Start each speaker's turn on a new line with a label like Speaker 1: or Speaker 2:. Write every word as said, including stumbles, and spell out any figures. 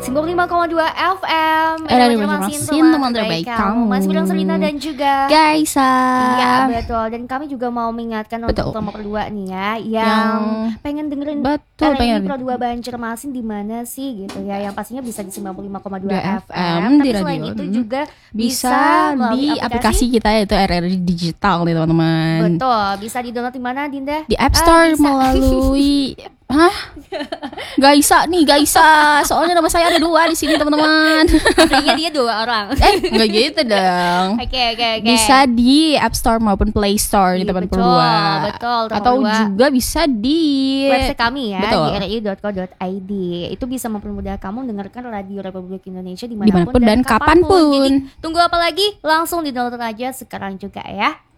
Speaker 1: sembilan puluh lima koma dua F M.
Speaker 2: Era di Banjarmasin, teman terbaik kamu.
Speaker 1: Mas Bilang Selina dan juga
Speaker 2: Gaisa.
Speaker 1: Iya betul. Dan kami juga mau mengingatkan
Speaker 2: betul.
Speaker 1: untuk nomor dua nih ya, yang, yang pengen dengerin
Speaker 2: betul,
Speaker 1: R R I Pro dua Banjarmasin di mana sih gitu ya. Yang pastinya bisa di sembilan puluh lima koma dua F M. Tapi
Speaker 2: di
Speaker 1: selain
Speaker 2: radio.
Speaker 1: itu juga
Speaker 2: bisa,
Speaker 1: bisa
Speaker 2: di aplikasi, aplikasi kita yaitu R R I Digital nih teman-teman.
Speaker 1: Betul. Bisa di-download di mana Dinda?
Speaker 2: Di App Store ah, melalui Hah? Gaisa nih, Gaisa. Soalnya nama saya ada dua di sini, teman-teman.
Speaker 1: Kayaknya dia dua orang.
Speaker 2: Eh, enggak gitu dong.
Speaker 1: Oke, okay, oke, okay, oke. Okay.
Speaker 2: Bisa di App Store maupun Play Store di teman berdua.
Speaker 1: Betul, betul.
Speaker 2: Atau berdua. Juga bisa di
Speaker 1: website kami ya,
Speaker 2: betul.
Speaker 1: di r i dot co dot i d. Itu bisa mempermudah kamu mendengarkan Radio Republik Indonesia dimanapun,
Speaker 2: dimanapun dan, dan kapanpun.
Speaker 1: kapanpun. Jadi, tunggu apa lagi? Langsung di-download aja sekarang juga ya.